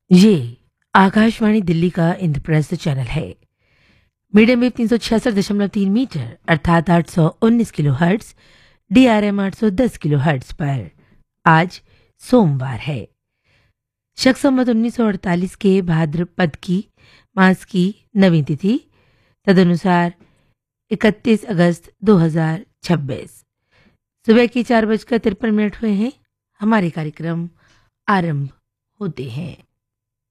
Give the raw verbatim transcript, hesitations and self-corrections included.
ये आकाशवाणी दिल्ली का इंद्रप्रस्थ चैनल है। मीडियम वेव तीन सौ छियासठ दशमलव तीन मीटर अर्थात आठ सौ उन्नीस kilo hertz, D R M आठ सौ दस किलो हर्ट्स पर आज सोमवार है। शक संवत उन्नीस सौ अड़तालीस के भाद्रपद की मास की नवीं तिथि तदनुसार इकतीस अगस्त दो हजार छब्बीस। सुबह की चार बजकर तिरपन मिनट हुए हैं। हमारे कार्यक्रम आरंभ होते हैं।